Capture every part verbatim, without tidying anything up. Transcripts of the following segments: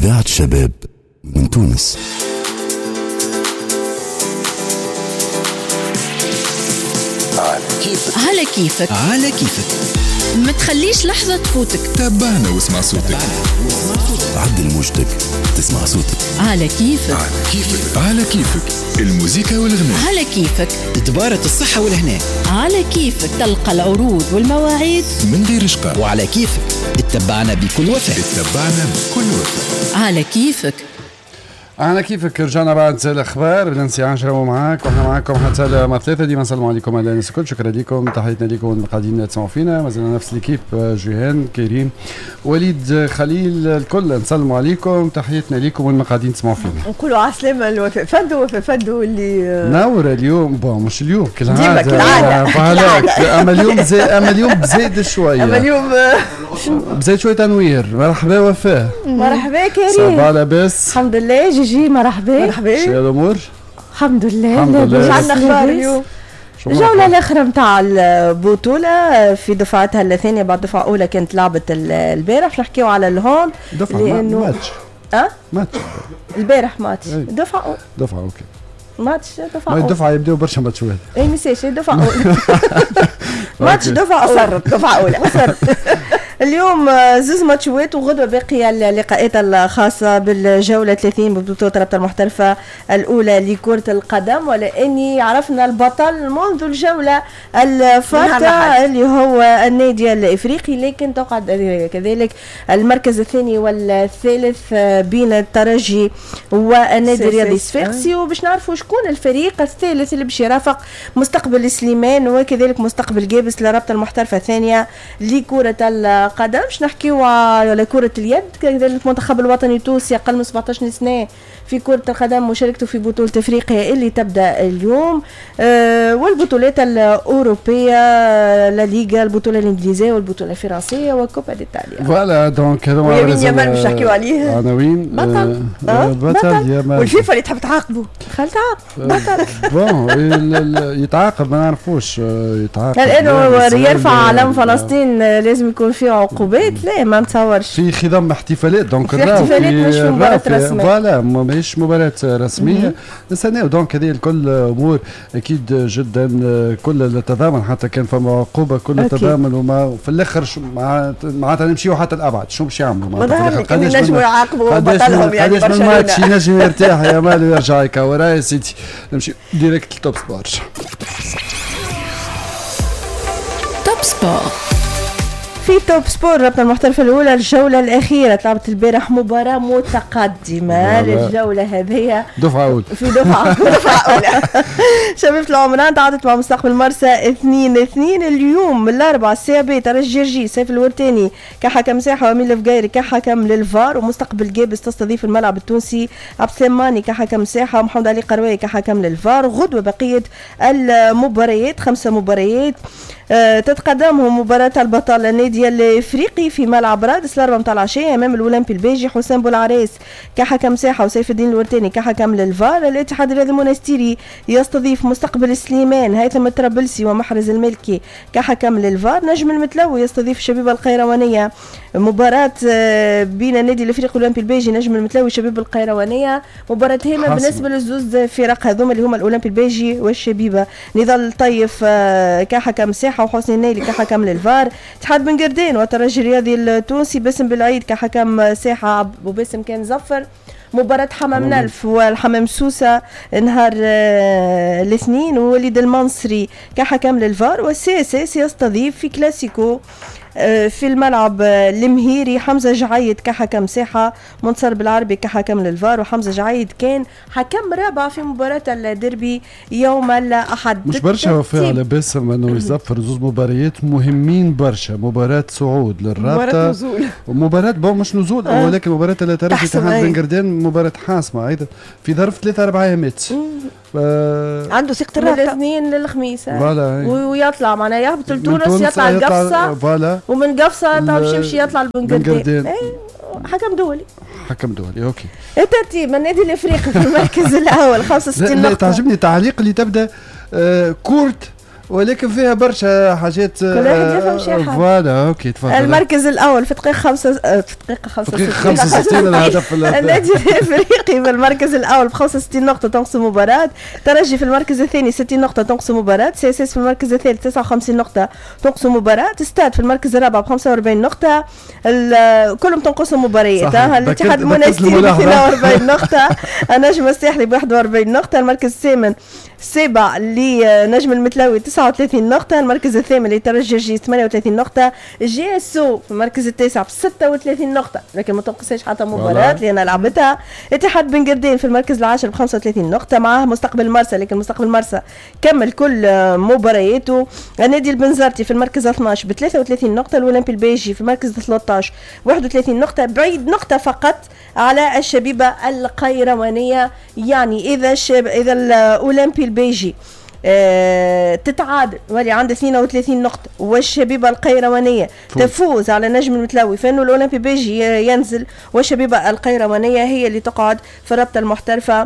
إذاعة شباب من تونس. على كيفك على كيفك على كيفك ما تخليش لحظة تفوتك. تابعنا واسمع صوتك. عدل موجتك تسمع صوتك. على كيفك على كيفك على كيفك الموسيقى والغناء. على كيفك تبارك الصحة والهناء. على كيفك تلقى العروض والمواعيد من غير شقة. وعلى كيفك اتبعنا بكل وفاء. اتبعنا بكل وفاء. على كيفك. على كيفك رجعنا بعد الاخبار بالانسيان شربوا معاك واحنا معاكم حتى ما ثلاثه ديما نسلموا عليكم على الناس الكل. شكرا لكم، تحياتنا لكم القاعدين تسمعوا فينا. مازلنا نفس ليكيب، جيهان كريم وليد خليل الكل نسلموا عليكم، تحياتنا لكم والمقاعدين تسمعوا فينا. نقولوا عسلامة الوفاء فدو وفاء فدو اللي نور اليوم. بون مش اليوم كالعاده ديما كالعاده اما اليوم زي اما اليوم بزيد شويه اما اليوم بزيد شويه تنوير. مرحبا وفاء. مرحبا كريم. صباح لاباس. الحمد لله. جيجي مرحبا. مرحبا. شو الامور؟ الحمد لله. الحمد لله. مش عندنا اخبار اليوم. الجولة الأخرى متاع البطولة في دفعتها الثانية بعد دفعة أولى كانت لعبة البارح. نحكيو على الهون دفعة لأنه ماتش أه ماتش البارح ماتش أي. دفعة أولى دفعة أوكي ماتش دفعة ما أولى. الدفعة يبدأوا برشا ماتشات. أي نسيش دفعة أولى. ماتش دفعة أولى. أصرت دفعة أولى. أصرت. اليوم زوز ماتشات وغدوة باقية اللقاءات الخاصة بالجولة ثلاثين ببطولة رابطة المحترفة الأولى لكرة القدم، ولأني عرفنا البطل منذ الجولة الفاتة اللي هو النادي الإفريقي، لكن تقعد كذلك المركز الثاني والثالث بين الترجي والنادي الرياضي الصفاقسي. وباش نعرفوا شكون الفريق الثالث اللي باش يرافق مستقبل سليمان وكذلك مستقبل جابس لرابطة المحترفة الثانية لكرة القدم. باش نحكيو على كرة اليد، كذلك المنتخب الوطني التونسي أقل من سبعطاش سنة في كرة القدم مشاركته في بطولة أفريقيا اللي تبدأ اليوم، أه والبطولات الأوروبية، لا ليغا، البطولة الإنجليزية والبطولة الفرنسية وكوبا ديتاليا. فوالا دونك هذا ويمين يامال باش نحكيو عليه. عناوين بطل أه بطل يامال. والفيفا اللي تحب تعاقبه خل تعاقب بطل. بون يتعاقب ما نعرفوش يتعاقب لأنه يرفع علم فلسطين لازم يكون فيه عقوبات. لا ما نتصورش في خضم احتفالات دونك في احتفالات مش مباراة رسمية. فوالا ماهيش مباراة رسمية. نستناو دونك هذه الكل امور اكيد جدا كل التضامن، حتى كان فما عقوبة كل التضامن وما في الاخر معناتها نمشيو حتى الابعد. شو باش يعملوا معناتها نجموا يعاقبوا بطلهم يعني برشلونة؟ قداش من ماتش ينجم يرتاح يا مال ويرجع يكور يا سيدي. نمشي ديريكت توب سبورت. توب سبورت. في توب سبور رابطة المحترفة الأولى الجولة الأخيرة لعبت البارح مباراة متقدمة للجولة هذه دفعة أولى في دفعة دفعة أولى. شبيبة العمران تعادلت مع مستقبل مرسى اثنين اثنين. اليوم من الأربعاء السابع ترجي جرجي سيف الورتاني كحكم ساحة وأمين الفقايري كحكم للفار، ومستقبل جابس تستضيف الملعب التونسي عبد السلماني كحكم ساحة ومحمد علي قروي كحكم للفار. غدوة بقية المباريات خمسة مباريات أه تتقدمهم مباراة البطل النادي الافريقي في ملعب رادس الاربعة متاع العشيه امام الاولمبي البيجي حسام بولعريس كحكم ساحه وسيف الدين الورتاني كحكم للفار. الاتحاد الرياضي المنستيري يستضيف مستقبل سليمان هيثم الطرابلسي ومحرز الملكي كحكم للفار. نجم المتلوي يستضيف شبيبه القيروانيه مباراة بين النادي الافريقي والاولمبي البيجي. نجم المتلوي شبيبه القيروانيه مباراة هامه بالنسبه للزوز فرق هذوما اللي هما الاولمبي البيجي والشبيبه. نضال الطيف كحكم ساحه وحسني النيلي كحكم للفار. اتحاد بن قردين والترجي الرياضي التونسي باسم بالعيد كحكم ساحه ابو باسم كان زفر. مباراة حمام نلف والحمام سوسة نهار آه الاثنين ووليد المنصري كحكم للفار. والسياسي يستضيف في كلاسيكو آه في الملعب آه المهيري حمزة جعيد كحكم ساحة منصر بالعربي كحكم للفار. وحمزة جعيد كان حكم رابع في مباراة الديربي يوم الأحد. مش برشا وفاء على باسم انه يزفر زوز مباريات مهمين برشا. مباراة صعود للرابطة ومباراة بون مش نزول آه. ولكن مباراة الترجي اتحاد بن قردين مباراة حاسمة أيضا في ظرف ثلاثة أربع أيامات. آه عنده ثقة الرابطة الاثنين للخميس ويطلع معناها يهبط لتونس يطلع القفصة ومن قفصة باش يمشي يطلع لبن قردين. حكم دولي حكم دولي اوكي. الترتيب النادي الافريقي في المركز الاول خمسة وستين نقطة. تعجبني تعليق اللي تبدا آه كورت ولكن فيها برشا حاجات. كل واحد يفهم شي حاجه. فوالا اوكي تفضل. المركز الاول في دقيقه خمسة في دقيقه خمسة وستين خمسة وستين الهدف. النادي الافريقي في المركز الاول ب خمسة وستين نقطه تنقص مباراه. ترجي في المركز الثاني ستين نقطه تنقص مباراه. سي اس اس في المركز الثالث تسعة وخمسين نقطه تنقص مباراه. ستاد في المركز الرابع ب خمسة وأربعين نقطه. كلهم تنقصوا مباريات. الاتحاد المنستيري ب اثنين وأربعين نقطه. النجم الساحلي ب واحد وأربعين نقطه. المركز الثامن السابع لنجم المتلاوي تسعة وثلاثين نقطة. المركز الثامن لترجي الجيش ثمانية وثلاثين نقطة. جي اس او في المركز التاسع ب ستة وثلاثين نقطة لكن ما تنقصش حتى مباراة لأن لعبتها. اتحاد بن قردين في المركز العاشر ب خمسة وثلاثين نقطة. معاه مستقبل مرسى لكن مستقبل مرسى كمل كل مبارياته. النادي البنزرتي في المركز اثناشر ب ثلاثة وثلاثين نقطة. الأولمبي البيجي في المركز ثلاثة عشر واحد وثلاثين نقطة بعيد نقطة فقط على الشبيبة القيروانية. يعني إذا الشب... إذا الأولمبي البيجي أه تتعادل ولي عند اثنين وثلاثين نقطة والشبيبة القيروانية فوز. تفوز على نجم المتلوي فإنه الأولمبي بيجي ينزل والشبيبة القيروانية هي اللي تقعد في الرابطة المحترفة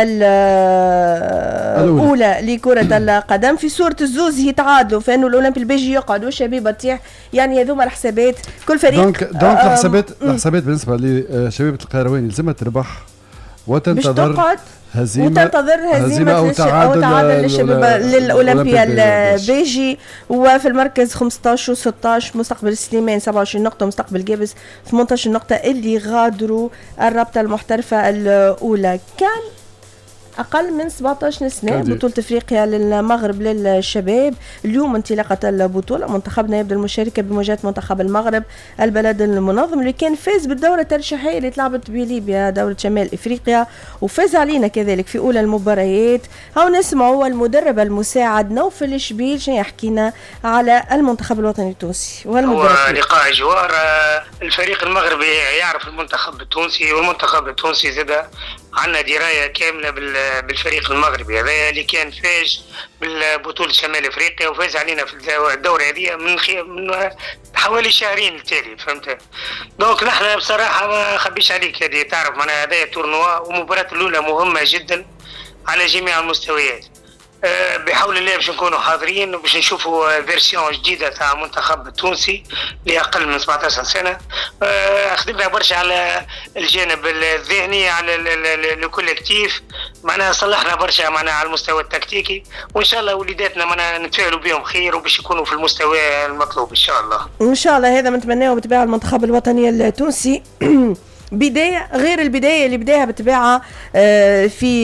الأولى لكرة القدم. في صورة الزوز يتعادلوا فإنه الأولمبي البيجي يقعد والشبيبة تطيح. يعني هذوما الحسابات كل فريق. دونك دونك الحسابات الحسابات بالنسبة لشبيبة القيرواني لازم تربح وتنتظر هزيمة وتنتظر هزيمة, هزيمة أو تعادل, تعادل للشباب للأولمبيا البيجي. وفي المركز خمسة عشر وستة عشر مستقبل سليمان سبعة وعشرين نقطة مستقبل جابس ثمانية عشر نقطة اللي غادروا الرابطة المحترفة الأولى. كان أقل من سبعة عشر سنة بطولة أفريقيا للمغرب للشباب. اليوم انطلاقة البطولة منتخبنا يبدأ المشاركة بمواجهة منتخب المغرب البلد المنظم اللي كان فاز بالدورة الترشيحية اللي تلعبت بليبيا دورة شمال أفريقيا وفاز علينا كذلك في أولى المباريات. هاو نسمعوا المدرب المساعد نوفل الشبيل شنو يحكينا على المنتخب الوطني التونسي والمباراة. هو لقاء جوار. الفريق المغربي يعرف المنتخب التونسي والمنتخب التونسي زاد عندنا دراية كاملة بالفريق المغربي هذا اللي كان فاز بالبطولة شمال افريقيا وفاز علينا في الدورة هذه من, من حوالي شهرين التالي فهمت. دونك نحن بصراحة ما خبيش عليك هذه تعرف معنا هذا تورنوا ومباراة الأولى مهمة جدا على جميع المستويات. بحول الله باش نكونوا حاضرين وباش نشوفوا فيرسيون جديده تاع المنتخب التونسي لاقل من سبعة عشر سنه. خدمنا برشا على الجانب الذهني على الكوليكتيف معناها صلحنا برشا معناها على المستوى التكتيكي وان شاء الله وليداتنا معناها نتفائلوا بهم خير وباش يكونوا في المستوى المطلوب ان شاء الله. ان شاء الله هذا نتمناه بتباع المنتخب الوطني التونسي. بداية غير البداية اللي بداها بتباعها في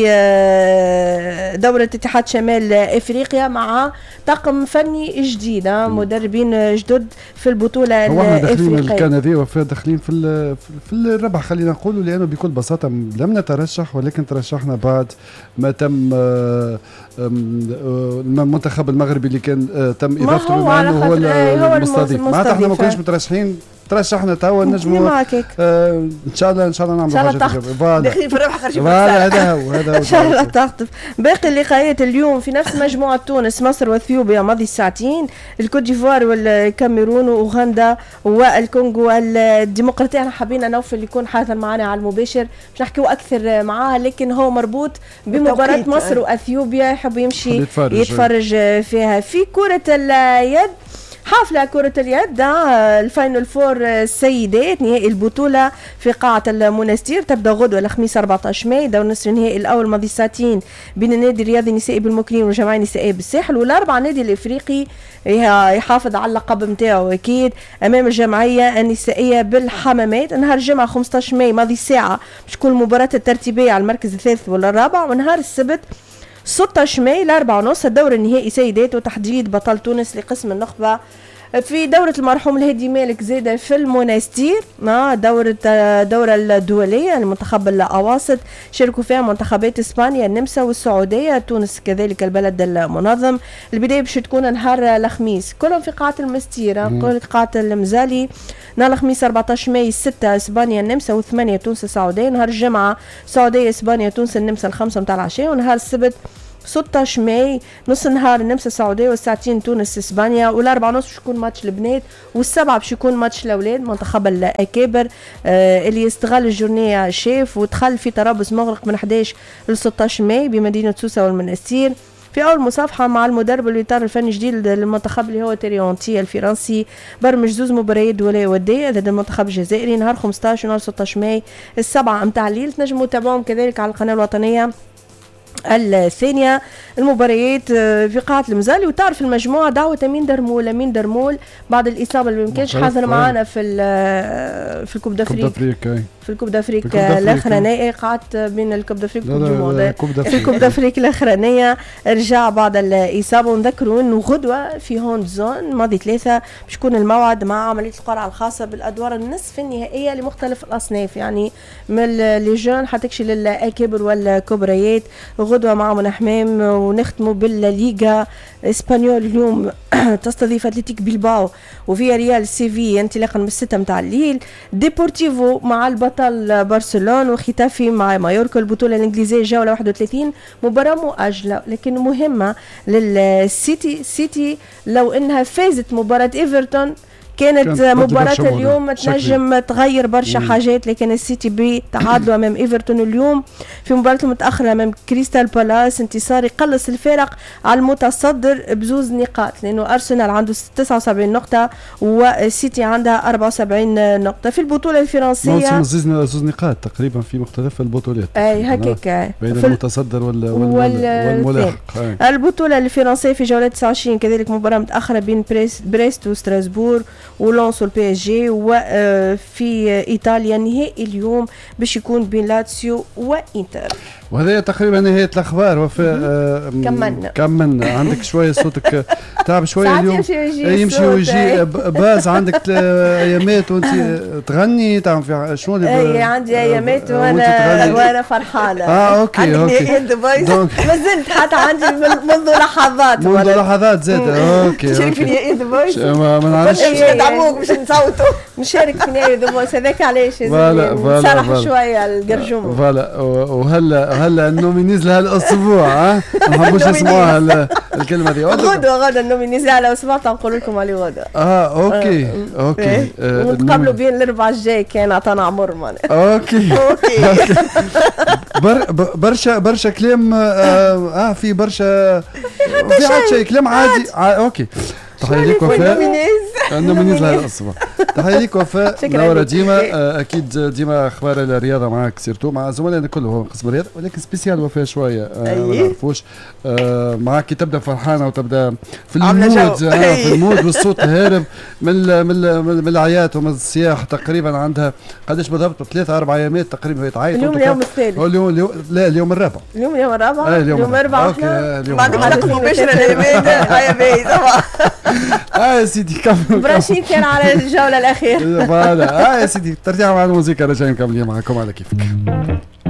دورة اتحاد شمال افريقيا مع طاقم فني جديد مدربين جدد في البطولة الافريقية. داخلين الكندي وفي داخلين في في الربح خلينا نقولوا لانه بكل بساطة لم نترشح ولكن ترشحنا بعد ما تم المنتخب المغربي اللي كان تم اضافته بما انه هو المستضيف. معناتها احنا ما كناش مترشحين ترشحنا توا نجموا آه ان شاء الله ان شاء الله نعملوا حاجه فوالا داخلين في الربح خارجين هذا هو هذا ان شاء الله تخطف. باقي اللقاءات اليوم في نفس مجموعه تونس مصر واثيوبيا ماضي ساعتين. الكوت ديفوار والكاميرون واوغندا والكونغو الديمقراطيه. احنا حابين نوفل يكون حاضر معنا على المباشر باش نحكيوا اكثر معاه لكن هو مربوط بمباراه مصر واثيوبيا يحب يمشي يتفرج, يتفرج فيها. في كره اليد حافلة كرة اليد الفاينل فور السيدات نهائي البطولة في قاعة المنستير تبدأ غدوة الخميس أربعة عشر ماي. دور نصف النهائي الأول ماضي ساعتين بين النادي الرياضي النسائي بالمكرين والجمعية النسائية بالساحل والأربعة نادي الإفريقي يحافظ على اللقب نتاعو أكيد أمام الجمعية النسائية بالحمامات. نهار الجمعة خمسة عشر ماي ماضي ساعة باش تكون المباراة الترتيبية على المركز الثالث ولا الرابع. ونهار السبت ستة عشر ماي الأربعة ونص الدور النهائي سيدات وتحديد بطل تونس لقسم النخبة في دورة المرحوم الهادي مالك زيدة في المنستير. دورة الدورة الدولية المنتخب الأواسط شاركوا فيها منتخبات إسبانيا النمسا والسعودية تونس كذلك البلد المنظم. البداية باش تكون نهار الخميس كلهم في قاعة المستير كل قاعة المزالي. نهار الخميس أربعة عشر ماي ستة إسبانيا النمسا وثمانية تونس السعودية. نهار الجمعة السعودية إسبانيا تونس النمسا الخمسة متاع العشاء. ونهار السبت ستة عشر ماي نص النهار النمسا السعودية والساعتين تونس اسبانيا. والاربعة ونص باش يكون ماتش البنات والسبعة باش يكون ماتش الاولاد منتخب الاكابر آه اللي استغل الجورنيه شاف ودخل في ترابص مغلق من أحد عشر ل ستة عشر ماي بمدينة سوسة والمنستير. في أول مصافحة مع المدرب الإطار الفني الجديد للمنتخب اللي هو تيريونتي الفرنسي، برمج زوز مباريات دولية ودية ضد المنتخب الجزائري نهار خمسطاش ونهار ستطاش ماي السبعة متاع الليل. تنجموا تتابعوهم كذلك على القناة الوطنية الثانية المباريات في قاعة المزالي. وتعرف المجموعة دعوة أمين درمول أمين درمول بعد الإصابة اللي ممكنش حاضر معنا في في الكوب دافريك في الكوب دافريك الاخرانيه قعدت بين الكوب دافريك الكوب دافريك الاخرانيه رجع بعد الاصابه. ونذكروا انه غدوه في هوند زون ماضي ثلاثه باش يكون الموعد مع عمليه القرعه الخاصه بالادوار النصف النهائيه لمختلف الاصناف، يعني من لي جون حتكشي للاكابر والكبريات. غدوه مع من حمام ونختموا بالليغا اسبانيول اليوم تستضيف اتلتيك بيلباو وفيا ريال سيفي انطلاقا من الستة متاع الليل. ديبورتيفو مع البطل برشلونة وختافي مع مايوركا. البطولة الإنجليزية جولة واحد وثلاثين مباراة مؤجلة لكن مهمة للسيتي. سيتي لو انها فازت مباراة ايفرتون كانت مباراة اليوم تنجم تغير برشا حاجات، لكن السيتي بي تعادلوا امام ايفرتون اليوم في مباراة المتأخرة امام كريستال بالاس انتصار يقلص الفارق على المتصدر بزوز نقاط، لانه ارسنال عنده تسعة وسبعين نقطة والسيتي عندها أربعة وسبعين نقطة. في البطولة الفرنسية زوز نقاط تقريبا في مختلف البطولات اي هكاك بين المتصدر وال والملاحق. البطولة الفرنسية في جولة تسعة وعشرين كذلك مباراة متأخرة بين بريست وستراسبور ولونس والبي اس جي. وفي ايطاليا نهائي اليوم باش يكون بين لاتسيو وانتر. وهذا تقريبا نهاية الأخبار. وفاء كملنا كملنا عندك شوية صوتك تعب شوية اليوم يمشي ويجي باز عندك أيامات وأنت تغني تعمل في شنو اللي عندي أيامات وأنا وأنا فرحانة. آه أوكي أوكي ما زلت حتى عندي منذ لحظات منذ لحظات زاد. أوكي تشارك في نهائي ذا فويس ما نعرفش ندعموك باش نصوتوا نشارك في نهائي ذا فويس هذاك علاش نصلح شوية القرجوم. فوالا وهلا هلا النومينيز لها الاسبوع ها ما نحبوش نسمعوها الكلمه دي. غدوه غدا النومينيز على اسبوع تنقول لكم عليه غدا. اه اوكي اوكي ونتقابلوا بين الاربعاء الجاي كان عطانا عمر معناها. اوكي اوكي برشا برشا كلام اه في برشا في عاد شيء كلام عادي. اوكي تحية ليك وفاء النومينيز لها الاسبوع. تحية ليك وفاء نورة ديما. اكيد ديما اخبار الرياضه معك سيرتو مع زملائنا كلهم قسم الرياضه، ولكن سبيسيال وفاء شويه ما نعرفوش معك كي تبدا فرحانه وتبدا في المود في المود والصوت هارب من من من العيات ومن الصياح. تقريبا عندها قداش بالضبط ثلاثة أربع أيامات تقريبا هي تعيط. اليوم اليوم الثالث اليوم اليوم لا اليوم الرابع اليوم اليوم الرابع آه اليوم الرابع بعد حلقة مباشرة للعباد يا باهي صباح. اه يا سيدي كمل براشين كان على الجولة الأخيرة. فوالا اه يا سيدي ترجع مع الموسيقى رجعين مكملين معكم على كيفك.